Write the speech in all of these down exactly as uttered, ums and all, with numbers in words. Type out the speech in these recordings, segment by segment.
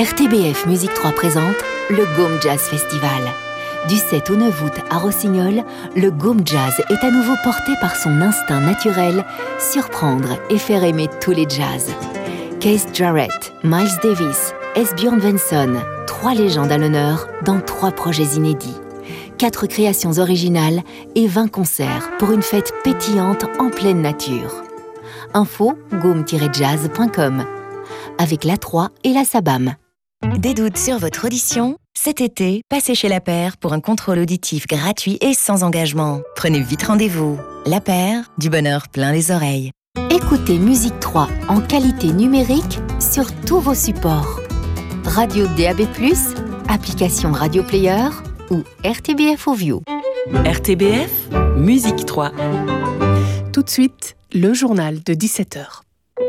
R T B F Musique trois présente le Gaume Jazz Festival. Du sept au neuf août à Rossignol, le Gaume Jazz est à nouveau porté par son instinct naturel, surprendre et faire aimer tous les jazz. Keith Jarrett, Miles Davis, S. Bjorn Svensson, trois légendes à l'honneur dans trois projets inédits. Quatre créations originales et vingt concerts pour une fête pétillante en pleine nature. Info gaume tiret jazz point com avec l'A trois et la SABAM. Des doutes sur votre audition ? Cet été, passez chez La Paire pour un contrôle auditif gratuit et sans engagement. Prenez vite rendez-vous. La Paire, du bonheur plein les oreilles. Écoutez Musique trois en qualité numérique sur tous vos supports. Radio D A B plus, application Radio Player ou R T B F Audio. R T B F, Musique trois. Tout de suite, le journal de dix-sept heures.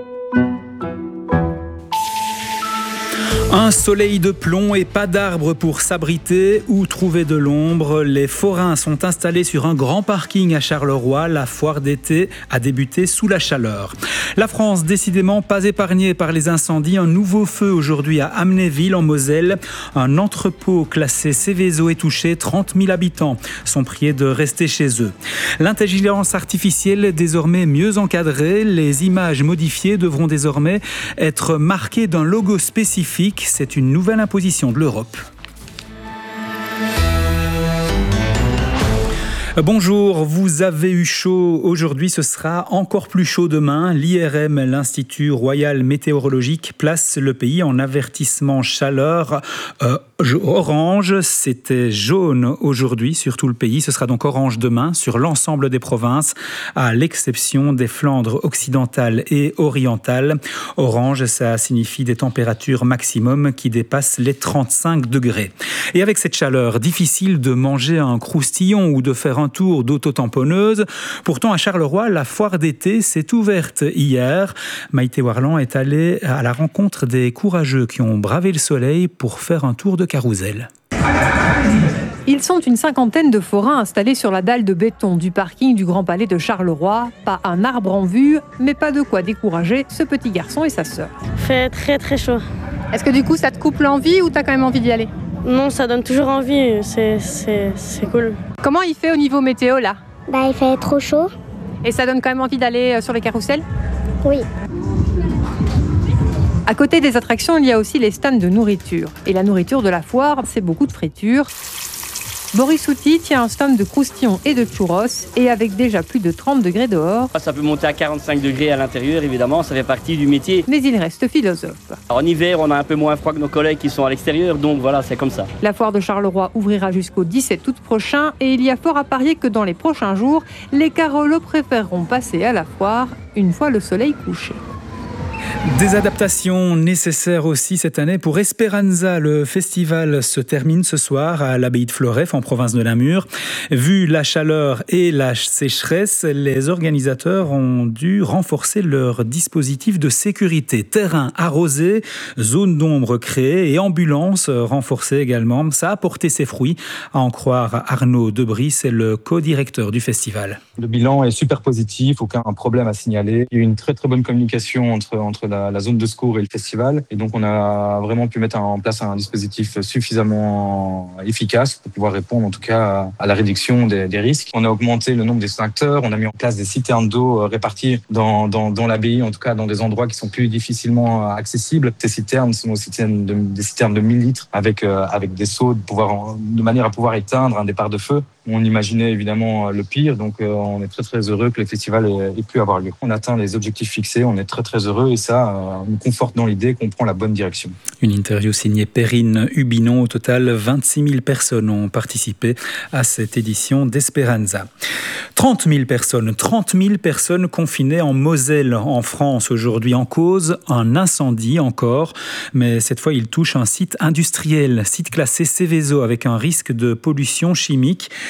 Un soleil de plomb et pas d'arbres pour s'abriter ou trouver de l'ombre. Les forains sont installés sur un grand parking à Charleroi. La foire d'été a débuté sous la chaleur. La France, décidément pas épargnée par les incendies. Un nouveau feu aujourd'hui à Amnéville en Moselle. Un entrepôt classé Céveso est touché. trente mille habitants sont priés de rester chez eux. L'intelligence artificielle désormais mieux encadrée. Les images modifiées devront désormais être marquées d'un logo spécifique. C'est une nouvelle imposition de l'Europe. Bonjour, vous avez eu chaud aujourd'hui, ce sera encore plus chaud demain. L'I R M, l'Institut Royal Météorologique, place le pays en avertissement chaleur euh, orange. C'était jaune aujourd'hui sur tout le pays, ce sera donc orange demain sur l'ensemble des provinces, à l'exception des Flandres occidentales et orientales. Orange, ça signifie des températures maximum qui dépassent les trente-cinq degrés. Et avec cette chaleur, difficile de manger un croustillon ou de faire un tour d'auto-tamponneuse. Pourtant, à Charleroi, la foire d'été s'est ouverte hier. Maïté Warland est allée à la rencontre des courageux qui ont bravé le soleil pour faire un tour de carrousel. Ils sont une cinquantaine de forains installés sur la dalle de béton du parking du Grand Palais de Charleroi. Pas un arbre en vue, mais pas de quoi décourager ce petit garçon et sa sœur. Il fait très très chaud. Est-ce que du coup ça te coupe l'envie ou t'as quand même envie d'y aller ? Non, ça donne toujours envie, c'est, c'est, c'est cool. Comment il fait au niveau météo là ? Bah il fait trop chaud. Et ça donne quand même envie d'aller sur les carrousels ? Oui. À côté des attractions, il y a aussi les stands de nourriture. Et la nourriture de la foire, c'est beaucoup de friture. Boris Souti tient un stand de croustillons et de churros, et avec déjà plus de trente degrés dehors. Ça peut monter à quarante-cinq degrés à l'intérieur, évidemment, ça fait partie du métier. Mais il reste philosophe. En hiver, on a un peu moins froid que nos collègues qui sont à l'extérieur, donc voilà, c'est comme ça. La foire de Charleroi ouvrira jusqu'au dix-sept août prochain, et il y a fort à parier que dans les prochains jours, les carolos préféreront passer à la foire une fois le soleil couché. Des adaptations nécessaires aussi cette année pour Esperanza. Le festival se termine ce soir à l'abbaye de Floreffe en province de Namur. Vu la chaleur et la sécheresse, les organisateurs ont dû renforcer leur dispositif de sécurité. Terrain arrosé, zone d'ombre créée et ambulance renforcée également. Ça a porté ses fruits, à en croire Arnaud Debris, c'est le co-directeur du festival. Le bilan est super positif, aucun problème à signaler. Il y a eu une très très bonne communication entre, entre la, la zone de secours et le festival. Et donc on a vraiment pu mettre en place un dispositif suffisamment efficace pour pouvoir répondre en tout cas à la réduction des, des risques. On a augmenté le nombre d'extincteurs, on a mis en place des citernes d'eau réparties dans, dans, dans l'abbaye, en tout cas dans des endroits qui sont plus difficilement accessibles. Ces citernes sont des citernes de, des citernes de mille litres avec, euh, avec des seaux de, pouvoir, de manière à pouvoir éteindre un départ de feu. On imaginait évidemment le pire, donc euh, on est très très heureux que le festival ait, ait pu avoir lieu. On atteint les objectifs fixés, on est très très heureux et ça euh, nous conforte dans l'idée qu'on prend la bonne direction. Une interview signée Perrine Hubinon. Au total, vingt-six mille personnes ont participé à cette édition d'Esperanza. trente mille personnes, trente mille personnes confinées en Moselle, en France aujourd'hui, en cause un incendie encore, mais cette fois il touche un site industriel, site classé Céveso avec un risque de pollution chimique.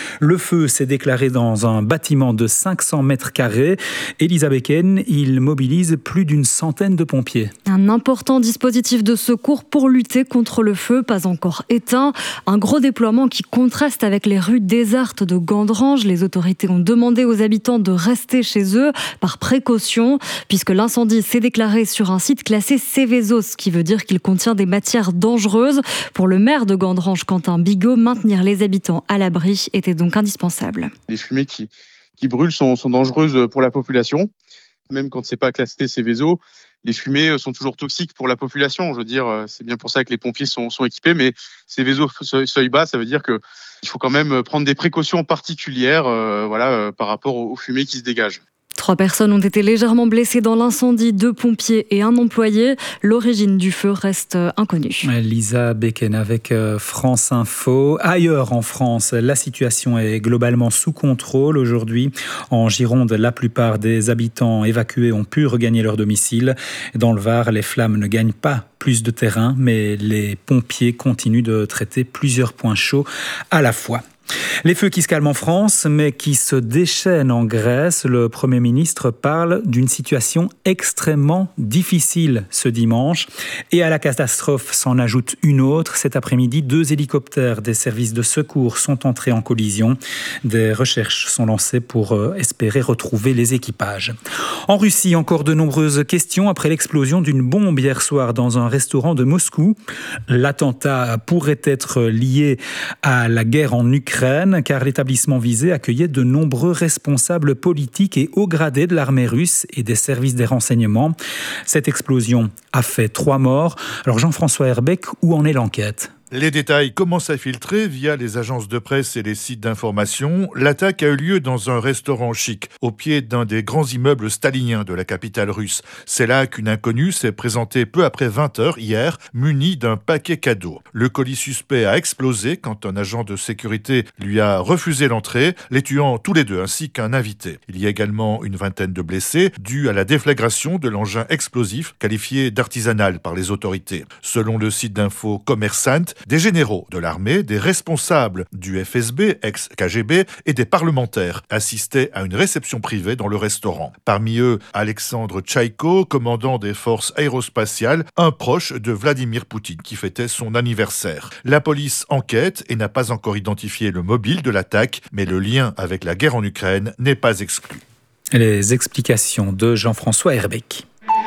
Le feu s'est déclaré dans un bâtiment de cinq cents mètres carrés. Elisa Becken, il mobilise plus d'une centaine de pompiers. Un important dispositif de secours pour lutter contre le feu, pas encore éteint. Un gros déploiement qui contraste avec les rues désertes de Gandrange. Les autorités ont demandé aux habitants de rester chez eux par précaution, puisque l'incendie s'est déclaré sur un site classé Céveso, ce qui veut dire qu'il contient des matières dangereuses. Pour le maire de Gandrange, Quentin Bigot, maintenir les habitants à l'abri était donc indispensable. Les fumées qui, qui brûlent sont, sont dangereuses pour la population. Même quand c'est pas classé Céveso, les fumées sont toujours toxiques pour la population. Je veux dire, c'est bien pour ça que les pompiers sont, sont équipés, mais Céveso seuil bas, ça veut dire que il faut quand même prendre des précautions particulières, euh, voilà, euh, par rapport aux, aux fumées qui se dégagent. Trois personnes ont été légèrement blessées dans l'incendie, deux pompiers et un employé. L'origine du feu reste inconnue. Lisa Becken avec France Info. Ailleurs en France, la situation est globalement sous contrôle aujourd'hui. En Gironde, la plupart des habitants évacués ont pu regagner leur domicile. Dans le Var, les flammes ne gagnent pas plus de terrain, mais les pompiers continuent de traiter plusieurs points chauds à la fois. Les feux qui se calment en France, mais qui se déchaînent en Grèce. Le Premier ministre parle d'une situation extrêmement difficile ce dimanche. Et à la catastrophe s'en ajoute une autre. Cet après-midi, deux hélicoptères des services de secours sont entrés en collision. Des recherches sont lancées pour espérer retrouver les équipages. En Russie, encore de nombreuses questions après l'explosion d'une bombe hier soir dans un restaurant de Moscou. L'attentat pourrait être lié à la guerre en Ukraine, car l'établissement visé accueillait de nombreux responsables politiques et hauts gradés de l'armée russe et des services des renseignements. Cette explosion a fait trois morts. Alors Jean-François Herbeck, où en est l'enquête ? Les détails commencent à filtrer via les agences de presse et les sites d'information. L'attaque a eu lieu dans un restaurant chic, au pied d'un des grands immeubles staliniens de la capitale russe. C'est là qu'une inconnue s'est présentée peu après vingt heures hier, munie d'un paquet cadeau. Le colis suspect a explosé quand un agent de sécurité lui a refusé l'entrée, les tuant tous les deux ainsi qu'un invité. Il y a également une vingtaine de blessés, dus à la déflagration de l'engin explosif qualifié d'artisanal par les autorités. Selon le site d'info Commerçant, des généraux de l'armée, des responsables du F S B, ex-K G B, et des parlementaires assistaient à une réception privée dans le restaurant. Parmi eux, Alexandre Tchaïko, commandant des forces aérospatiales, un proche de Vladimir Poutine qui fêtait son anniversaire. La police enquête et n'a pas encore identifié le mobile de l'attaque, mais le lien avec la guerre en Ukraine n'est pas exclu. Les explications de Jean-François Herbeck.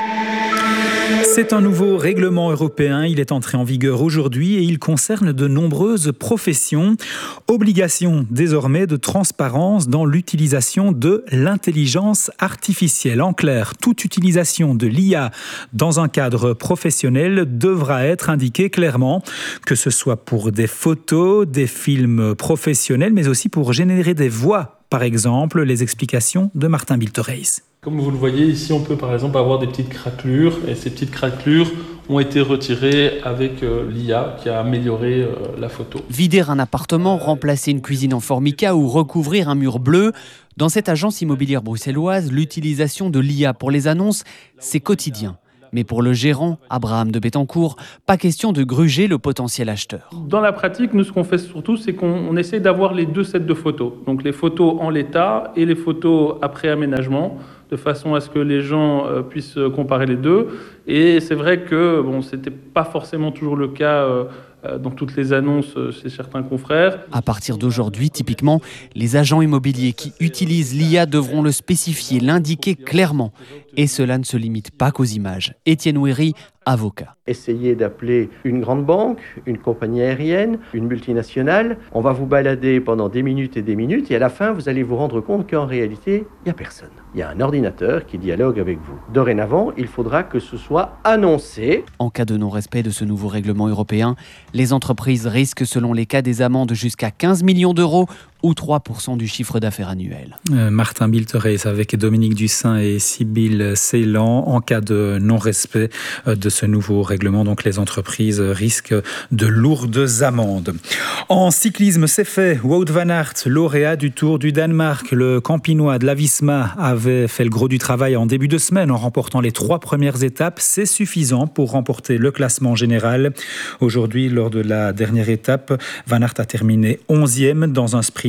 C'est un nouveau règlement européen, il est entré en vigueur aujourd'hui et il concerne de nombreuses professions. Obligation désormais de transparence dans l'utilisation de l'intelligence artificielle. En clair, toute utilisation de l'I A dans un cadre professionnel devra être indiquée clairement, que ce soit pour des photos, des films professionnels, mais aussi pour générer des voix. Par exemple, les explications de Martin Biltereis. Comme vous le voyez ici, on peut par exemple avoir des petites craquelures et ces petites craquelures ont été retirées avec euh, l'I A qui a amélioré euh, la photo. Vider un appartement, remplacer une cuisine en formica ou recouvrir un mur bleu. Dans cette agence immobilière bruxelloise, l'utilisation de l'I A pour les annonces, c'est quotidien. Mais pour le gérant, Abraham de Bettencourt, pas question de gruger le potentiel acheteur. Dans la pratique, nous, ce qu'on fait surtout, c'est qu'on on essaie d'avoir les deux sets de photos. Donc les photos en l'état et les photos après aménagement, de façon à ce que les gens euh, puissent comparer les deux. Et c'est vrai que bon, ce n'était pas forcément toujours le cas euh, dans toutes les annonces chez certains confrères. À partir d'aujourd'hui, typiquement, les agents immobiliers qui utilisent l'I A devront le spécifier, l'indiquer clairement. Et cela ne se limite pas qu'aux images. Étienne Ouéry, avocat. Essayez d'appeler une grande banque, une compagnie aérienne, une multinationale. On va vous balader pendant des minutes et des minutes et à la fin, vous allez vous rendre compte qu'en réalité, il n'y a personne. Il y a un ordinateur qui dialogue avec vous. Dorénavant, il faudra que ce soit annoncé. En cas de non-respect de ce nouveau règlement européen, les entreprises risquent selon les cas des amendes jusqu'à quinze millions d'euros ou trois pour cent du chiffre d'affaires annuel. Euh, Martin Biltereis avec Dominique Dussin et Sybille Ceylan. En cas de non-respect de ce nouveau règlement, donc les entreprises risquent de lourdes amendes. En cyclisme, c'est fait. Wout van Aert, lauréat du Tour du Danemark. Le Campinois de la Visma avait fait le gros du travail en début de semaine en remportant les trois premières étapes. C'est suffisant pour remporter le classement général. Aujourd'hui, lors de la dernière étape, Van Aert a terminé onzième dans un sprint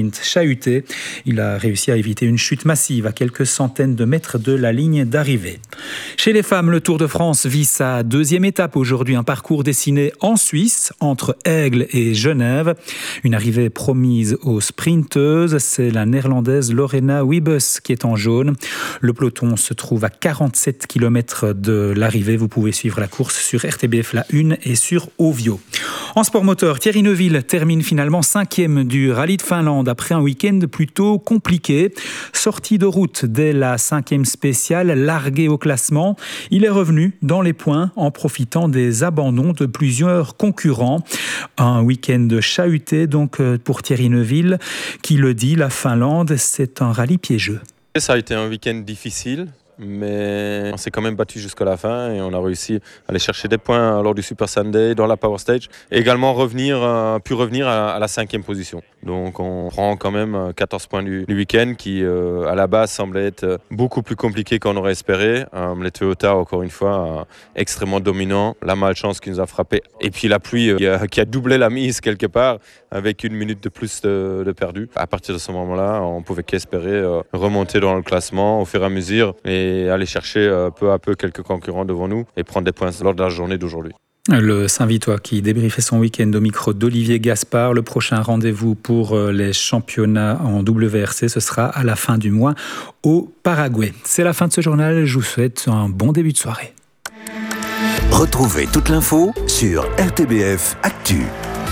sprint chahuté. Il a réussi à éviter une chute massive à quelques centaines de mètres de la ligne d'arrivée. Chez les femmes, le Tour de France vit sa deuxième étape aujourd'hui, un parcours dessiné en Suisse, entre Aigle et Genève. Une arrivée promise aux sprinteuses, c'est la néerlandaise Lorena Wiebes qui est en jaune. Le peloton se trouve à quarante-sept kilomètres de l'arrivée. Vous pouvez suivre la course sur R T B F La Une et sur Ovio. En sport moteur, Thierry Neuville termine finalement cinquième du rallye de Finlande après un week-end plutôt compliqué. Sorti de route dès la cinquième spéciale, largué au classement, il est revenu dans les points en profitant des abandons de plusieurs concurrents. Un week-end chahuté donc pour Thierry Neuville qui le dit, la Finlande c'est un rallye piégeux. Ça a été un week-end difficile, mais on s'est quand même battu jusqu'à la fin et on a réussi à aller chercher des points lors du Super Sunday, dans la Power Stage, et également revenir, euh, pu revenir à, à la cinquième position. Donc on prend quand même quatorze points du, du week-end qui euh, à la base semblait être beaucoup plus compliqué qu'on aurait espéré. Euh, les Toyota, encore une fois, euh, extrêmement dominants, la malchance qui nous a frappé, et puis la pluie euh, qui, a, qui a doublé la mise quelque part avec une minute de plus de, de perdu. À partir de ce moment-là, on pouvait qu'espérer euh, remonter dans le classement au fur et à mesure et aller chercher euh, peu à peu quelques concurrents devant nous et prendre des points lors de la journée d'aujourd'hui. Le Saint-Vitois qui débriefait son week-end au micro d'Olivier Gaspard. Le prochain rendez-vous pour les championnats en W R C, ce sera à la fin du mois au Paraguay. C'est la fin de ce journal. Je vous souhaite un bon début de soirée. Retrouvez toute l'info sur R T B F Actu.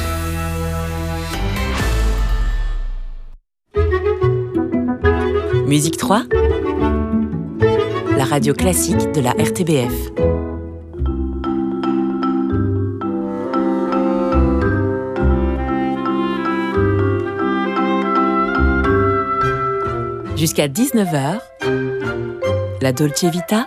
Musique trois, la radio classique de la R T B F. Jusqu'à dix-neuf heures, la Dolce Vita.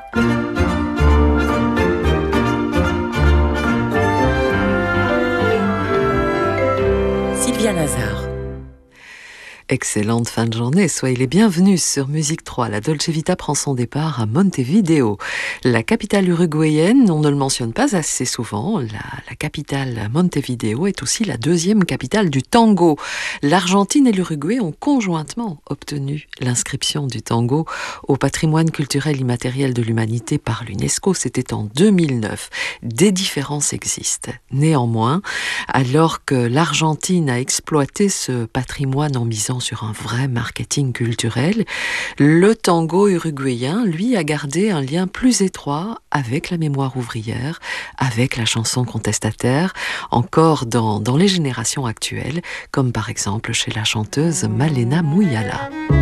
Sylvia Nazar. Excellente fin de journée, soyez les bienvenus sur Musique trois. La Dolce Vita prend son départ à Montevideo. La capitale uruguayenne, on ne le mentionne pas assez souvent, la, la capitale Montevideo est aussi la deuxième capitale du tango. L'Argentine et l'Uruguay ont conjointement obtenu l'inscription du tango au patrimoine culturel immatériel de l'humanité par l'UNESCO. C'était en deux mille neuf. Des différences existent. Néanmoins, alors que l'Argentine a exploité ce patrimoine en misant sur un vrai marketing culturel, le tango uruguayen, lui, a gardé un lien plus étroit avec la mémoire ouvrière, avec la chanson contestataire, encore dans, dans les générations actuelles, comme par exemple chez la chanteuse Malena Muyala.